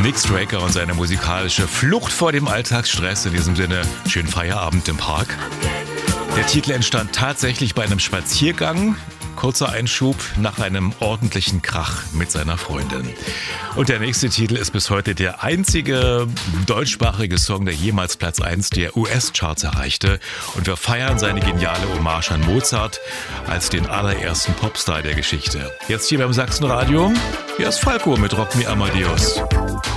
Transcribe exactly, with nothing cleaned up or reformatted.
Nick Straker und seine musikalische Flucht vor dem Alltagsstress. In diesem Sinne, schönen Feierabend im Park. Der Titel entstand tatsächlich bei einem Spaziergang. Kurzer Einschub nach einem ordentlichen Krach mit seiner Freundin. Und der nächste Titel ist bis heute der einzige deutschsprachige Song, der jemals Platz eins der U S-Charts erreichte. Und wir feiern seine geniale Hommage an Mozart als den allerersten Popstar der Geschichte. Jetzt hier beim Sachsenradio, hier ist Falco mit Rock Me Amadeus.